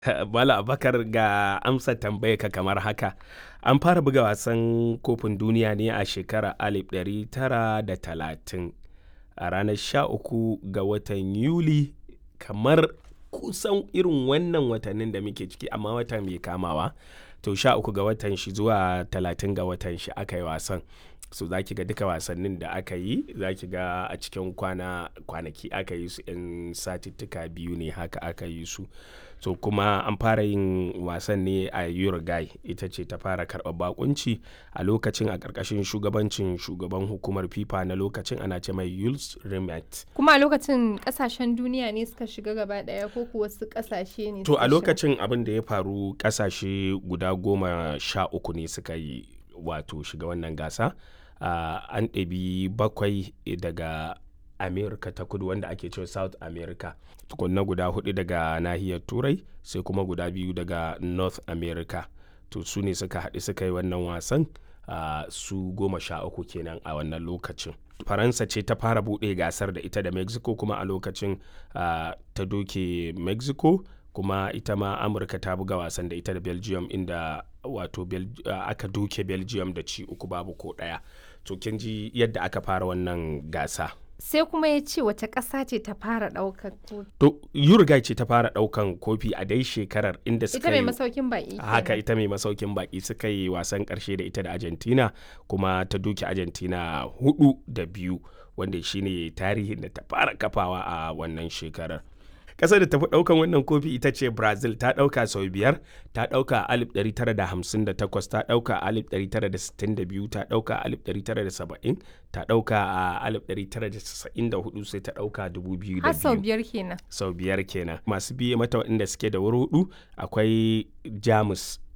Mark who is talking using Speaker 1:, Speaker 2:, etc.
Speaker 1: Malam Abubakar ga amsa tambayarka kamar haka. An fara buga wasan kofin duniya ne a shekarar 1930 a ranar 13 ga watan Yuli, kamar kusan irin wannan watannin da muke ciki amma watan mai kamawa. To 13 ga watan shi zuwa 30 ga watan shi aka yi wasan. So za ki ga duka wasannin da aka yi, za ki ga a cikin kwanaki aka yi su, 'yan satittuka biyu ne haka aka yi su. So kuma an fara yin wasan ne a Uruguay, ita ce ta fara karɓar bakunci a lokacin a ƙarƙashin shugabancin shugaban hukumar FIFA na lokacin, ana ce mai Jules Rimet.
Speaker 2: Kuma a lokacin kasashen duniya ne suka shiga gaba ɗaya ko kuwa wasu kasashe ne
Speaker 1: To
Speaker 2: suka
Speaker 1: a
Speaker 2: shiga?
Speaker 1: lokacin abin da ya faru, ƙasashe guda 13 ne suka yi wato shiga wannan gasa. An ɗabi 7 daga America ta kudu wanda ake cewa South America, tukunna guda 4 daga nahiyar Turai, sai kuma guda 2 daga North America. To su ne suka haɗu suka yi wannan wasan, su 13 kenan a wannan lokacin. Faransa ce ta fara buɗe gasar da ita da Mexico, kuma a lokacin ta doke Mexico, kuma ita ma Amurka ta buga wasan da ita da Belgium, inda wato aka doke Belgium da ci 3-1. To kin ji yadda aka fara wannan gasa.
Speaker 2: Sai kuma ya ce wace ƙasa ce ta fara ɗaukar kofi?
Speaker 1: To Uruguay ce ta fara ɗaukan kofi a dai shekarar, inda suka
Speaker 2: Ita
Speaker 1: yi
Speaker 2: mai masaukin baƙi.
Speaker 1: haka, ita mai masaukin baki suka yi wasan ƙarshe da ita da Argentina, kuma ta doke Argentina 4-2, wanda shine tarihin da ta fara kafawa a wannan shekarar. Ƙasar da tafi ɗaukan wannan kofi ita ce Brazil, ta ɗauka sau 5, ta ɗauka a 1958, ta ɗauka a 1962, ta ɗauka a 1970, ta ɗauka a 1994, sai ta ɗauka 2002.
Speaker 2: Har sau 5 kenan.
Speaker 1: Sau 5 kenan. Masu biye mata waɗanda suke da wuri 4 akwai Jamus,